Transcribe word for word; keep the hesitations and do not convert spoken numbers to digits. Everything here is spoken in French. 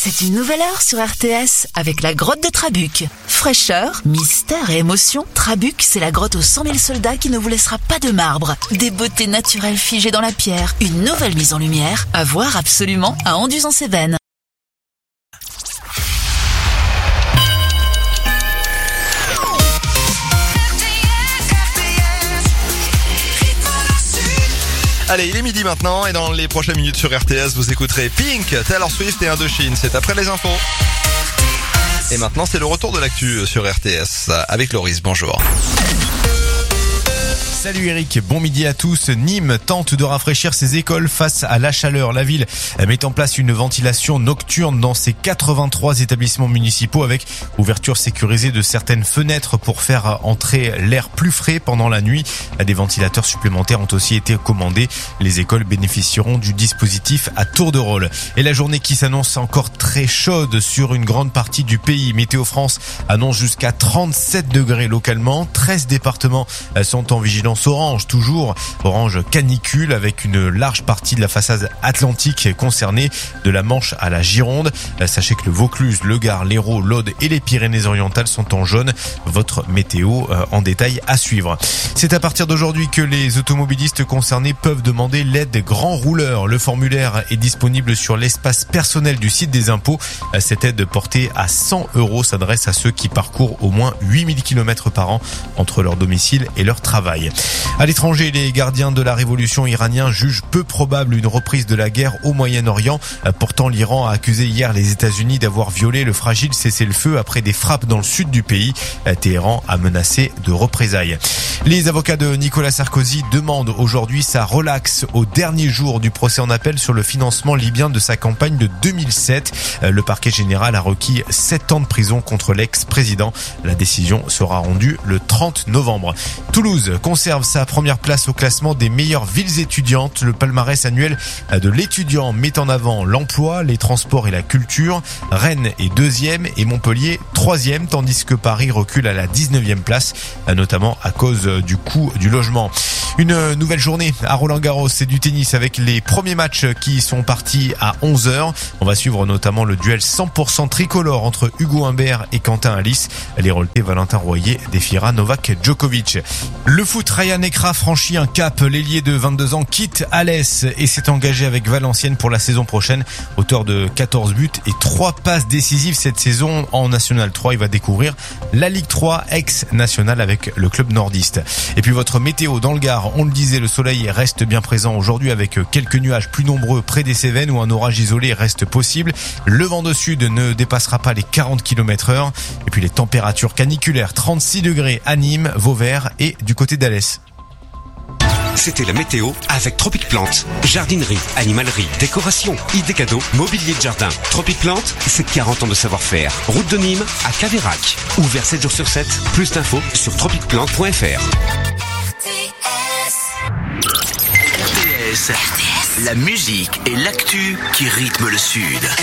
C'est une nouvelle heure sur R T S avec la grotte de Trabuc. Fraîcheur, mystère et émotion, Trabuc, c'est la grotte aux cent mille soldats qui ne vous laissera pas de marbre. Des beautés naturelles figées dans la pierre, une nouvelle mise en lumière, à voir absolument à Anduze-en-Cévennes. Allez, il est midi maintenant et dans les prochaines minutes sur R T S, vous écouterez Pink, Taylor Swift et Indochine. C'est après les infos. Et maintenant, c'est le retour de l'actu sur R T S avec Loris. Bonjour. Salut Eric, bon midi à tous. Nîmes tente de rafraîchir ses écoles face à la chaleur. La ville met en place une ventilation nocturne dans ses quatre-vingt-trois établissements municipaux avec ouverture sécurisée de certaines fenêtres pour faire entrer l'air plus frais pendant la nuit. Des ventilateurs supplémentaires ont aussi été commandés. Les écoles bénéficieront du dispositif à tour de rôle. Et la journée qui s'annonce encore très chaude sur une grande partie du pays. Météo France annonce jusqu'à trente-sept degrés localement. treize départements sont en vigilance orange, toujours orange canicule avec une large partie de la façade atlantique concernée de la Manche à la Gironde. Sachez que le Vaucluse, le Gard, l'Hérault, l'Aude et les Pyrénées-Orientales sont en jaune. Votre météo en détail à suivre. C'est à partir d'aujourd'hui que les automobilistes concernés peuvent demander l'aide des grands rouleurs. Le formulaire est disponible sur l'espace personnel du site des impôts. Cette aide portée à cent euros s'adresse à ceux qui parcourent au moins huit mille kilomètres par an entre leur domicile et leur travail. À l'étranger, les gardiens de la révolution iranienne jugent peu probable une reprise de la guerre au Moyen-Orient. Pourtant, l'Iran a accusé hier les États-Unis d'avoir violé le fragile cessez-le-feu après des frappes dans le sud du pays. Téhéran a menacé de représailles. Les avocats de Nicolas Sarkozy demandent aujourd'hui sa relaxe au dernier jour du procès en appel sur le financement libyen de sa campagne de deux mille sept. Le parquet général a requis sept ans de prison contre l'ex-président. La décision sera rendue le trente novembre. Toulouse conserve sa première place au classement des meilleures villes étudiantes. Le palmarès annuel de l'étudiant met en avant l'emploi, les transports et la culture. Rennes est deuxième et Montpellier troisième, tandis que Paris recule à la dix-neuvième place, notamment à cause du coût du logement. Une nouvelle journée à Roland-Garros, c'est du tennis avec les premiers matchs qui sont partis à onze heures. On va suivre notamment le duel cent pour cent tricolore entre Hugo Humbert et Quentin Alice. Les Roletais Valentin Royer défiera Novak Djokovic. Le foot, Ryan Ekra franchit un cap. L'ailier de vingt-deux ans quitte Alès et s'est engagé avec Valenciennes pour la saison prochaine. Auteur de quatorze buts et trois passes décisives cette saison en National trois. Il va découvrir la Ligue trois ex-nationale avec le club nordiste. Et puis votre météo dans le Gard, on le disait, le soleil reste bien présent aujourd'hui avec quelques nuages plus nombreux près des Cévennes où un orage isolé reste possible. Le vent de sud ne dépassera pas les quarante kilomètres heure. Et puis les températures caniculaires, trente-six degrés à Nîmes, Vauvert et du côté d'Alès. C'était la météo avec Tropic Plante. Jardinerie, animalerie, décoration, idées cadeaux, mobilier de jardin. Tropic Plante, c'est quarante ans de savoir-faire. Route de Nîmes à Caveyrac. Ouvert sept jours sur sept. Plus d'infos sur tropic plante point f r. R T S, la musique et l'actu qui rythment le Sud.